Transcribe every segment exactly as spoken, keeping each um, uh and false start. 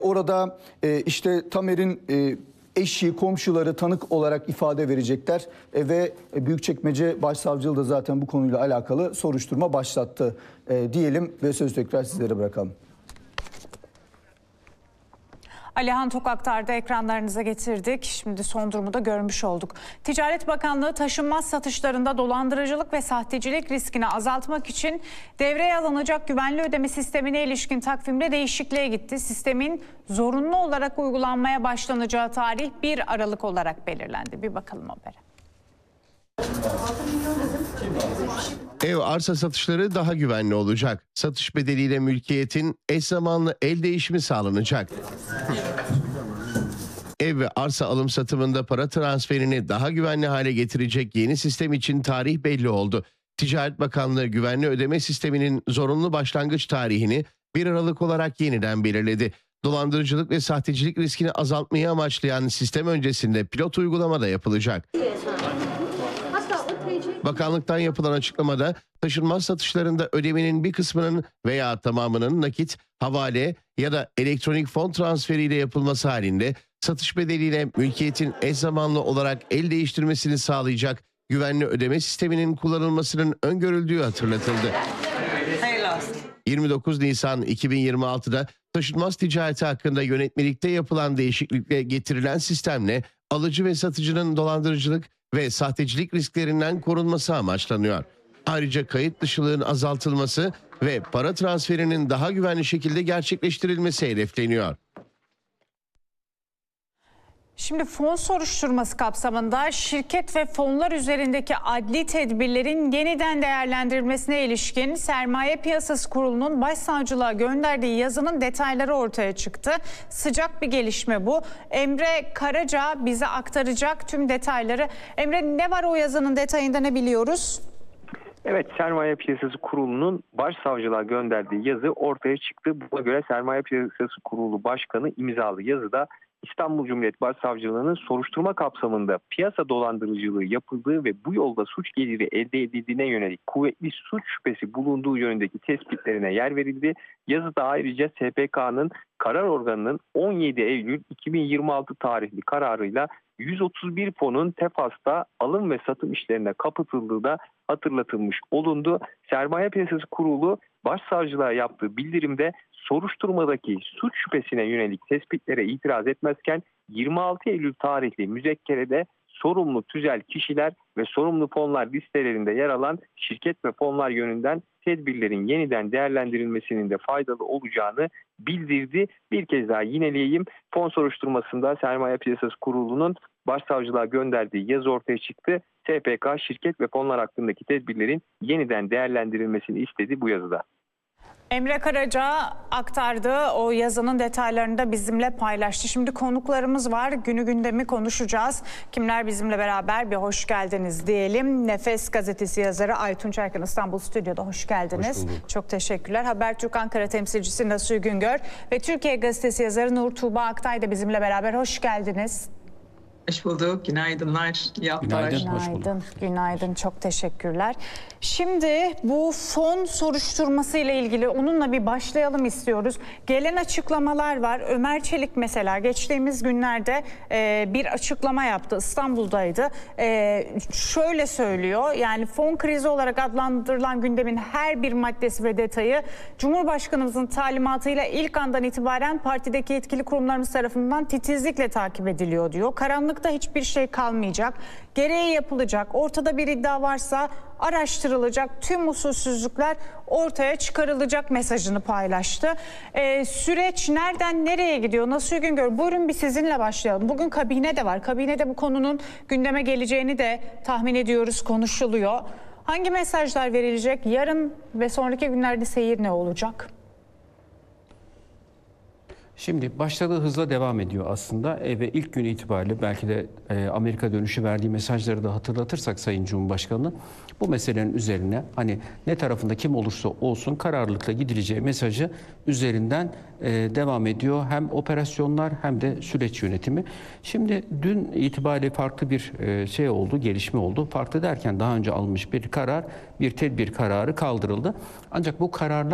Orada e, işte Tamer'in e, eşi, komşuları tanık olarak ifade verecekler e, ve Büyükçekmece Başsavcılığı da zaten bu konuyla alakalı soruşturma başlattı e, diyelim ve sözü tekrar sizlere bırakalım. Alihan Tok aktardı, ekranlarınıza getirdik. Şimdi son durumu da görmüş olduk. Ticaret Bakanlığı taşınmaz satışlarında dolandırıcılık ve sahtecilik riskini azaltmak için devreye alınacak güvenli ödeme sistemine ilişkin takvimde değişikliğe gitti. Sistemin zorunlu olarak uygulanmaya başlanacağı tarih bir Aralık olarak belirlendi. Bir bakalım habere. Ev arsa satışları daha güvenli olacak. Satış bedeliyle mülkiyetin eş zamanlı el değişimi sağlanacak. Ev ve arsa alım satımında para transferini daha güvenli hale getirecek yeni sistem için tarih belli oldu. Ticaret Bakanlığı güvenli ödeme sisteminin zorunlu başlangıç tarihini bir Aralık olarak yeniden belirledi. Dolandırıcılık ve sahtecilik riskini azaltmayı amaçlayan sistem öncesinde pilot uygulama da yapılacak. Bakanlıktan yapılan açıklamada taşınmaz satışlarında ödemenin bir kısmının veya tamamının nakit, havale ya da elektronik fon transferiyle yapılması halinde satış bedeliyle mülkiyetin eş zamanlı olarak el değiştirmesini sağlayacak güvenli ödeme sisteminin kullanılmasının öngörüldüğü hatırlatıldı. yirmi dokuz Nisan iki bin yirmi altıda taşınmaz ticareti hakkında yönetmelikte yapılan değişiklikle getirilen sistemle alıcı ve satıcının dolandırıcılık ve sahtecilik risklerinden korunması amaçlanıyor. Ayrıca kayıt dışılığın azaltılması ve para transferinin daha güvenli şekilde gerçekleştirilmesi hedefleniyor. Şimdi fon soruşturması kapsamında şirket ve fonlar üzerindeki adli tedbirlerin yeniden değerlendirilmesine ilişkin Sermaye Piyasası Kurulu'nun Başsavcılığa gönderdiği yazının detayları ortaya çıktı. Sıcak bir gelişme bu. Emre Karaca bize aktaracak tüm detayları. Emre, ne var o yazının detayında, ne biliyoruz? Evet, Sermaye Piyasası Kurulu'nun Başsavcılığa gönderdiği yazı ortaya çıktı. Buna göre Sermaye Piyasası Kurulu Başkanı imzalı yazıda İstanbul Cumhuriyet Başsavcılığı'nın soruşturma kapsamında piyasa dolandırıcılığı yapıldığı ve bu yolda suç geliri elde edildiğine yönelik kuvvetli suç şüphesi bulunduğu yönündeki tespitlerine yer verildi. Yazıda ayrıca S P K'nın karar organının on yedi Eylül iki bin yirmi altı tarihli kararıyla yüz otuz bir fonun Tefas'ta alım ve satım işlerine kapatıldığı da hatırlatılmış olundu. Sermaye Piyasası Kurulu Başsavcılığa yaptığı bildirimde soruşturmadaki suç şüphesine yönelik tespitlere itiraz etmezken yirmi altı Eylül tarihli müzekkerede sorumlu tüzel kişiler ve sorumlu fonlar listelerinde yer alan şirket ve fonlar yönünden tedbirlerin yeniden değerlendirilmesinin de faydalı olacağını bildirdi. Bir kez daha yineleyeyim. Fon soruşturmasında Sermaye Piyasası Kurulu'nun Başsavcılığa gönderdiği yazı ortaya çıktı. S P K şirket ve fonlar hakkındaki tedbirlerin yeniden değerlendirilmesini istedi bu yazıda. Emre Karaca aktardı, o yazının detaylarını da bizimle paylaştı. Şimdi konuklarımız var, günü gündemi konuşacağız. Kimler bizimle beraber? Bir hoş geldiniz diyelim. Nefes Gazetesi yazarı Aytunç Erkan İstanbul Stüdyo'da, hoş geldiniz. Hoş Çok teşekkürler. Habertürk Ankara temsilcisi Nasuh Güngör ve Türkiye Gazetesi yazarı Nur Tuğba Aktay da bizimle beraber, hoş geldiniz. Hoş bulduk. Günaydınlar. İyi haftalar. Günaydın, günaydın, günaydın. Çok teşekkürler. Şimdi bu fon soruşturması ile ilgili onunla bir başlayalım istiyoruz. Gelen açıklamalar var. Ömer Çelik mesela geçtiğimiz günlerde e, bir açıklama yaptı. İstanbul'daydı. E, şöyle söylüyor. Yani fon krizi olarak adlandırılan gündemin her bir maddesi ve detayı Cumhurbaşkanımızın talimatıyla ilk andan itibaren partideki yetkili kurumlarımız tarafından titizlikle takip ediliyor diyor. Karanlıkta hiçbir şey kalmayacak. Gereği yapılacak. Ortada bir iddia varsa araştırılacak. Tüm usulsüzlükler ortaya çıkarılacak mesajını paylaştı. Ee, süreç nereden nereye gidiyor? Nasuh Güngör, buyurun bir sizinle başlayalım. Bugün kabine de var. Kabinede bu konunun gündeme geleceğini de tahmin ediyoruz, konuşuluyor. Hangi mesajlar verilecek? Yarın ve sonraki günlerde seyir ne olacak? Şimdi başladığı hızla devam ediyor aslında e, ve ilk gün itibariyle belki de e, Amerika dönüşü verdiği mesajları da hatırlatırsak Sayın Cumhurbaşkanı, bu meselenin üzerine hani ne tarafında kim olursa olsun kararlılıkla gidileceği mesajı üzerinden e, devam ediyor. Hem operasyonlar hem de süreç yönetimi. Şimdi dün itibariyle farklı bir e, şey oldu, gelişme oldu. Farklı derken daha önce alınmış bir karar, bir tedbir kararı kaldırıldı. Ancak bu kararlar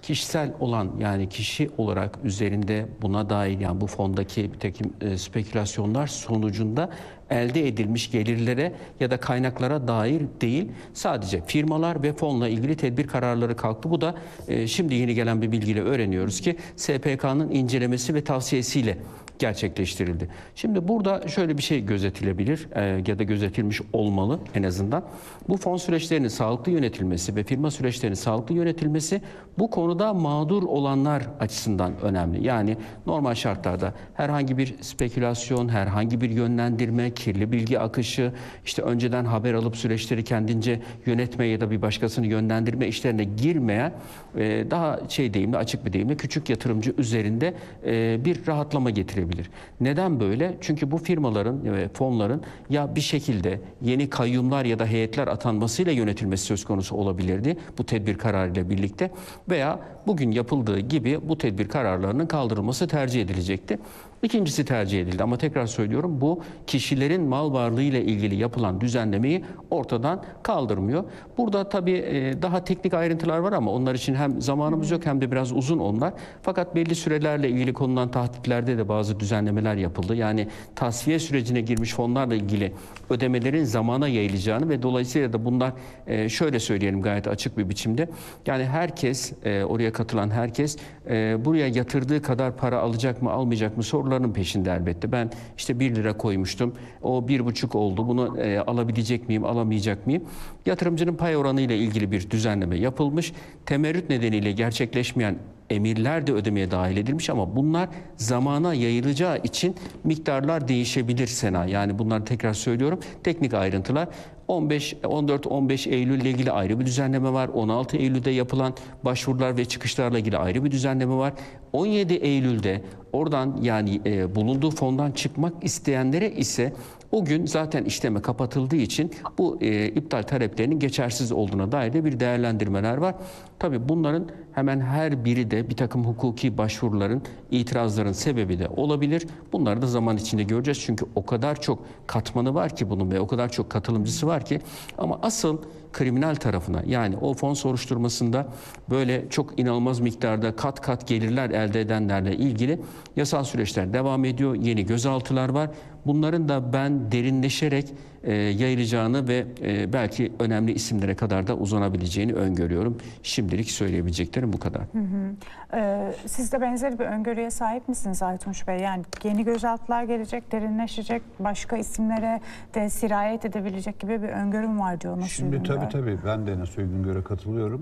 kişisel olan, yani kişi olarak üzerinde buna dair, yani bu fondaki bir takım e, spekülasyonlar sonucunda elde edilmiş gelirlere ya da kaynaklara dair değil. Sadece firmalar ve fonla ilgili tedbir kararları kalktı. Bu da e, şimdi yeni gelen bir bilgiyle öğreniyoruz ki S P K'nın incelemesi ve tavsiyesiyle gerçekleştirildi. Şimdi burada şöyle bir şey gözetilebilir e, ya da gözetilmiş olmalı en azından. Bu fon süreçlerinin sağlıklı yönetilmesi ve firma süreçlerinin sağlıklı yönetilmesi bu konuda mağdur olanlar açısından önemli. Yani normal şartlarda herhangi bir spekülasyon, herhangi bir yönlendirme, kirli bilgi akışı, işte önceden haber alıp süreçleri kendince yönetme ya da bir başkasını yönlendirme işlerine girmeyen, e, daha şey deyimle, açık bir deyimle küçük yatırımcı üzerinde e, bir rahatlama getirebilir. Neden böyle? Çünkü bu firmaların ve fonların ya bir şekilde yeni kayyumlar ya da heyetler atanmasıyla yönetilmesi söz konusu olabilirdi bu tedbir kararıyla birlikte, veya bugün yapıldığı gibi bu tedbir kararlarının kaldırılması tercih edilecekti. İkincisi tercih edildi ama tekrar söylüyorum, bu kişilerin mal varlığı ile ilgili yapılan düzenlemeyi ortadan kaldırmıyor. Burada tabii daha teknik ayrıntılar var ama onlar için hem zamanımız yok hem de biraz uzun onlar. Fakat belli sürelerle ilgili konulan tahditlerde de bazı düzenlemeler yapıldı. Yani tasfiye sürecine girmiş fonlarla ilgili ödemelerin zamana yayılacağını ve dolayısıyla da bunlar şöyle söyleyelim gayet açık bir biçimde. Yani herkes, oraya katılan herkes buraya yatırdığı kadar para alacak mı almayacak mı sorularının peşinde elbette. Ben işte bir lira koymuştum, o bir buçuk oldu, bunu e, alabilecek miyim, alamayacak mıyım? Yatırımcının pay oranı ile ilgili bir düzenleme yapılmış. Temerrüt nedeniyle gerçekleşmeyen emirler de ödemeye dahil edilmiş ama bunlar zamana yayılacağı için miktarlar değişebilir Sena. Yani bunlar, tekrar söylüyorum, teknik ayrıntılar. on beş, on dört on beş Eylül ile ilgili ayrı bir düzenleme var. on altı Eylül'de yapılan başvurular ve çıkışlarla ilgili ayrı bir düzenleme var. on yedi Eylül'de oradan, yani e, bulunduğu fondan çıkmak isteyenlere ise o gün zaten işleme kapatıldığı için bu e, iptal taleplerinin geçersiz olduğuna dair de bir değerlendirmeler var. Tabii bunların hemen her biri de bir takım hukuki başvuruların, itirazların sebebi de olabilir. Bunları da zaman içinde göreceğiz. Çünkü o kadar çok katmanı var ki bunun ve o kadar çok katılımcısı var ki. Ama asıl kriminal tarafına, yani o fon soruşturmasında böyle çok inanılmaz miktarda kat kat gelirler elde edenlerle ilgili yasal süreçler devam ediyor. Yeni gözaltılar var. Bunların da ben derinleşerek e, yayılacağını ve e, belki önemli isimlere kadar da uzanabileceğini öngörüyorum. Şimdilik söyleyebileceklerim bu kadar. Hı hı. Ee, siz de benzer bir öngörüye sahip misiniz Aytunç Bey? Yani yeni gözaltılar gelecek, derinleşecek, başka isimlere de sirayet edebilecek gibi bir öngörüm var diyor Nasuh Şimdi Güngör. tabii tabii ben de Nasuh Güngör'e katılıyorum.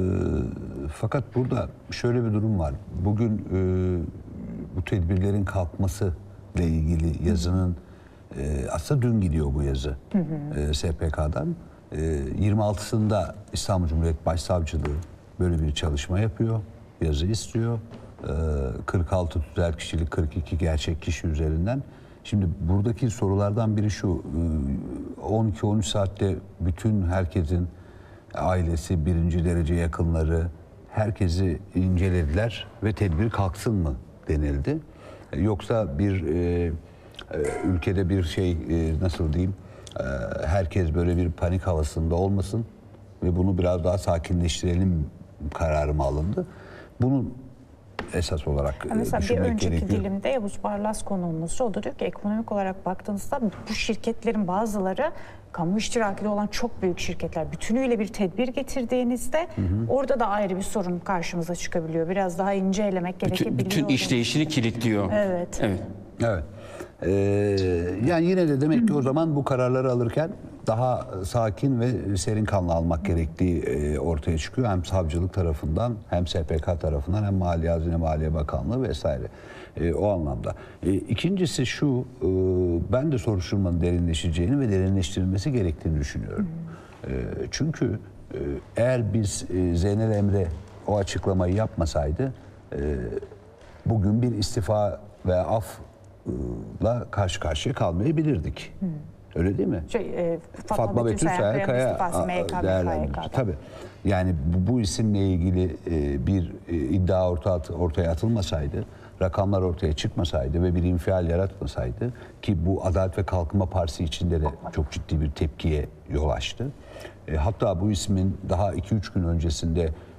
Ee, fakat burada şöyle bir durum var. Bugün e, bu tedbirlerin kalkması ile ilgili yazının e, aslında dün gidiyor bu yazı hı hı. E, S P K'dan. E, yirmi altısında İstanbul Cumhuriyet Başsavcılığı böyle bir çalışma yapıyor. Yazı istiyor. E, kırk altı tüzel kişilik, kırk iki gerçek kişi üzerinden. Şimdi buradaki sorulardan biri şu. on iki on üç saatte bütün herkesin ailesi, birinci derece yakınları, herkesi incelediler ve tedbir kalksın mı denildi. Yoksa bir e, ülkede bir şey e, nasıl diyeyim, e, herkes böyle bir panik havasında olmasın ve bunu biraz daha sakinleştirelim kararı mı alındı? Bunun esas olarak ya mesela düşünmek bir önceki gerekiyor. dilimde Yavuz Barlas konuğumuzda, o da diyor ki ekonomik olarak baktığınızda bu şirketlerin bazıları kamu iştirakli olan çok büyük şirketler, bütünüyle bir tedbir getirdiğinizde hı hı. orada da ayrı bir sorun karşımıza çıkabiliyor. Biraz daha ince elemek gerekebiliyor. Bütün, bütün işleyişini kilitliyor. Evet. Evet. Evet. Ee, yani yine de demek ki o zaman bu kararları alırken daha sakin ve serin kanlı almak gerektiği e, ortaya çıkıyor. Hem savcılık tarafından, hem S P K tarafından, hem Maliye Hazine Maliye Bakanlığı vesaire. E, o anlamda. E, ikincisi şu, e, ben de soruşturmanın derinleşeceğini ve derinleştirilmesi gerektiğini düşünüyorum. E, çünkü e, eğer biz e, Zeynel Emre o açıklamayı yapmasaydı, e, bugün bir istifa ve afla karşı karşıya kalmayabilirdik. Hmm. Öyle değil mi? Şey, e, Fatma, Fatma Betül Sayakaya değerlendirici. Tabii. Yani bu, bu isimle ilgili e, bir e, iddia orta, ortaya atılmasaydı, rakamlar ortaya çıkmasaydı ve bir infial yaratmasaydı, ki bu Adalet ve Kalkınma Partisi içinde de çok ciddi bir tepkiye yol açtı. E, hatta bu ismin daha iki üç gün öncesinde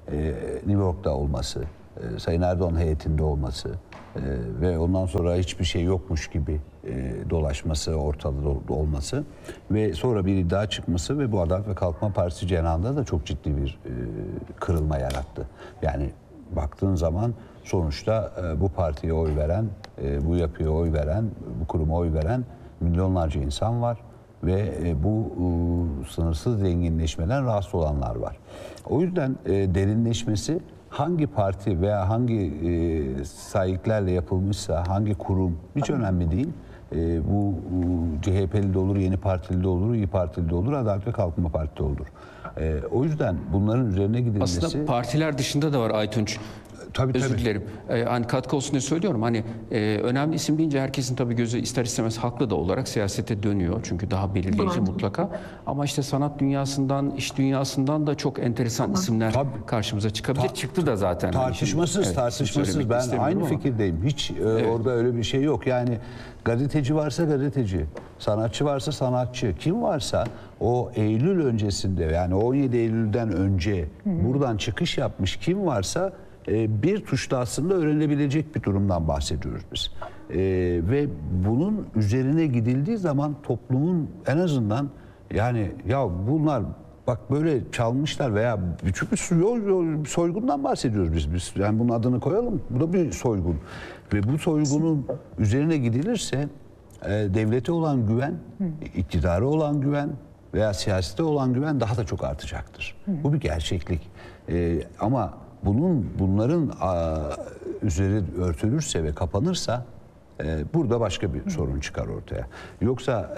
New York'ta olması, e, Sayın Erdoğan heyetinde olması e, ve ondan sonra hiçbir şey yokmuş gibi e, dolaşması, ortada olması ve sonra bir iddia çıkması ve bu Adalet ve Kalkınma Partisi cenahında da çok ciddi bir e, kırılma yarattı. Yani baktığın zaman sonuçta e, bu partiye oy veren, e, bu yapıya oy veren, bu kuruma oy veren milyonlarca insan var ve e, bu e, sınırsız zenginleşmeden rahatsız olanlar var. O yüzden e, derinleşmesi hangi parti veya hangi e, sahiplerle yapılmışsa, hangi kurum hiç önemli değil. E, bu e, C H P'li de olur, Yeni Partili de olur, İYİ Partili de olur, Adalet ve Kalkınma Partisi de olur. E, o yüzden bunların üzerine gidilmesi... Aslında partiler dışında da var Aytunç. Tabii, Özür tabii. dilerim. Ee, hani katkı olsun diye söylüyorum. Hani e, önemli isim deyince herkesin tabii gözü ister istemez haklı da olarak siyasete dönüyor. Çünkü daha belirleyici Doğru. mutlaka. Ama işte sanat dünyasından, iş dünyasından da çok enteresan isimler Tabii. karşımıza çıkabilir. Ta- Çıktı da zaten. Hani Tartışmasız, şimdi, evet, tartışmasız. söylemek Ben istemiyorum aynı ama. fikirdeyim. Hiç e, orada öyle bir şey yok. Yani gazeteci varsa gazeteci, sanatçı varsa sanatçı, kim varsa o Eylül öncesinde, yani on yedi Eylül'den önce buradan çıkış yapmış kim varsa e, bir tuşla aslında öğrenebilecek bir durumdan bahsediyoruz biz. E, ve bunun üzerine gidildiği zaman toplumun en azından yani ya bunlar bak böyle çalmışlar veya çünkü soygundan bahsediyoruz biz. biz. Yani bunun adını koyalım. Bu da bir soygun. Ve bu soygunun üzerine gidilirse e, devlete olan güven, iktidara olan güven veya siyasete olan güven daha da çok artacaktır. Bu bir gerçeklik. E, ama bunun bunların a, üzeri örtülürse ve kapanırsa Ee, burada başka bir sorun çıkar ortaya. Yoksa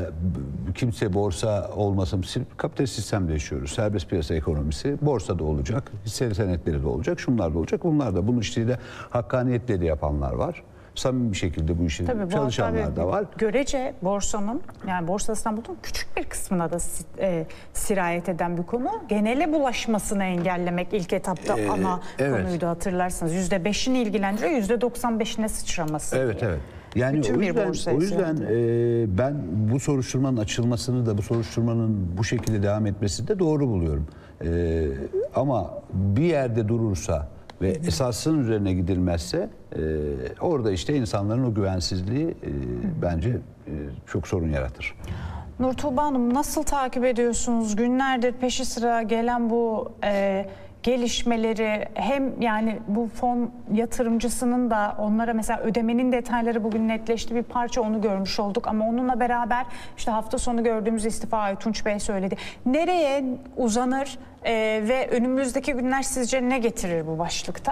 e, kimse borsa olmasın, kapitalist sistemde yaşıyoruz. Serbest piyasa ekonomisi, borsada olacak, hisse senetleri de olacak, şunlar da olacak, bunlar da. Bunun işini de hakkaniyetle de yapanlar var. Samimi bir şekilde bu işi Tabii, bu çalışanlar hatta da var. Görece borsanın, yani Borsa İstanbul'un küçük bir kısmına da e, sirayet eden bir konu. Genele bulaşmasını engellemek ilk etapta Ee, ana evet. konuydu, hatırlarsanız. yüzde beşini ilgilendiriyor, yüzde doksan beşine sıçraması Evet, diye. evet. Yani Bütün o bir yüzden, borsa o yüzden esnafı. e, ben bu soruşturmanın açılmasını da bu soruşturmanın bu şekilde devam etmesini de doğru buluyorum. E, ama bir yerde durursa ve esasın üzerine gidilmezse e, orada işte insanların o güvensizliği e, bence e, çok sorun yaratır. Nur Tuğba Hanım, nasıl takip ediyorsunuz? Günlerdir peşi sıra gelen bu e, gelişmeleri, hem yani bu fon yatırımcısının da onlara mesela ödemenin detayları bugün netleşti, bir parça onu görmüş olduk ama onunla beraber işte hafta sonu gördüğümüz istifa Aytunç Bey söyledi. Nereye uzanır e, ve önümüzdeki günler sizce ne getirir bu başlıkta?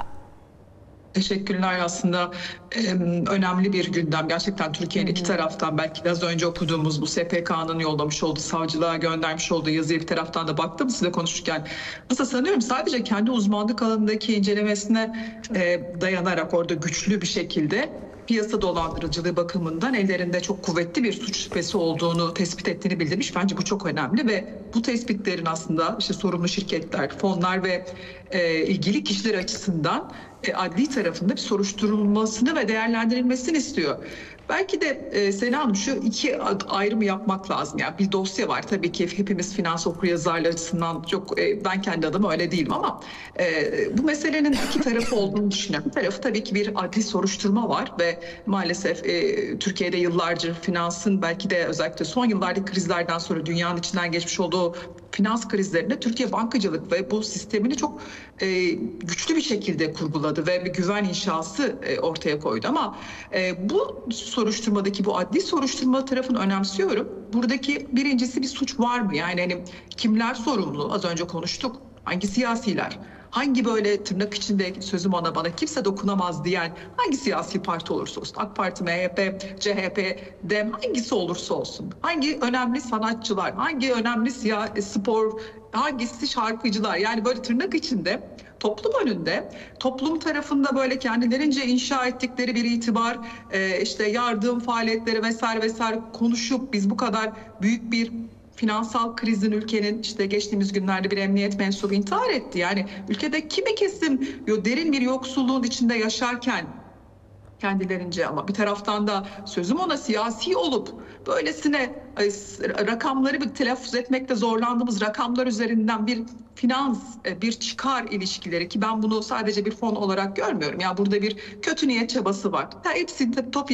Teşekkürler. Aslında e, önemli bir gündem. Gerçekten Türkiye'nin iki taraftan, belki biraz önce okuduğumuz bu S P K'nın yollamış olduğu, savcılığa göndermiş olduğu yazıya bir taraftan da baktım size konuşurken. Aslında sanıyorum sadece kendi uzmanlık alanındaki incelemesine e, dayanarak orada güçlü bir şekilde piyasa dolandırıcılığı bakımından ellerinde çok kuvvetli bir suç şüphesi olduğunu tespit ettiğini bildirmiş. Bence bu çok önemli ve bu tespitlerin aslında işte sorumlu şirketler, fonlar ve e, ilgili kişiler açısından e, adli tarafında bir soruşturulmasını ve değerlendirilmesini istiyor. Belki de e, Sena Hanım, şu iki ayrımı yapmak lazım. Yani bir dosya var. Tabii ki hepimiz finans okuryazarlar açısından çok, e, ben kendi adıma öyle değilim ama e, bu meselenin iki tarafı olduğunu düşünüyorum. Bir tarafı tabii ki bir adli soruşturma var ve maalesef e, Türkiye'de yıllarca finansın, belki de özellikle son yıllardaki krizlerden sonra dünyanın içinden geçmiş olduğu finans krizlerinde Türkiye bankacılık ve bu sistemini çok e, güçlü bir şekilde kurguladı ve bir güven inşası e, ortaya koydu. Ama e, bu soruşturmadaki, bu adli soruşturma tarafını önemsiyorum. Buradaki birincisi bir suç var mı? Yani hani kimler sorumlu? Az önce konuştuk. Hangi siyasiler? Hangi böyle tırnak içinde sözüm ona bana kimse dokunamaz diyen hangi siyasi parti olursa olsun, AK Parti, M H P, C H P, DEM, hangisi olursa olsun, hangi önemli sanatçılar, hangi önemli siyasi, spor, hangisi şarkıcılar, yani böyle tırnak içinde toplum önünde, toplum tarafında böyle kendilerince inşa ettikleri bir itibar, işte yardım faaliyetleri vesaire vesaire konuşup biz bu kadar büyük bir finansal krizin, ülkenin işte geçtiğimiz günlerde bir emniyet mensubu intihar etti. Yani ülkede kimi kesim derin bir yoksulluğun içinde yaşarken kendilerince, ama bir taraftan da sözüm ona siyasi olup böylesine ay, rakamları bir telaffuz etmekte zorlandığımız rakamlar üzerinden bir finans, bir çıkar ilişkileri, ki ben bunu sadece bir fon olarak görmüyorum. Ya burada bir kötü niyet çabası var. Ya hepsi top